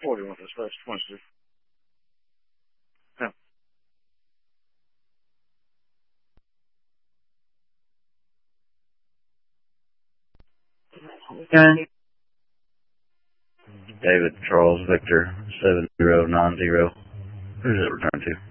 40 with this first 22. Yeah. Okay. David Charles Victor 7090. Who's it return to?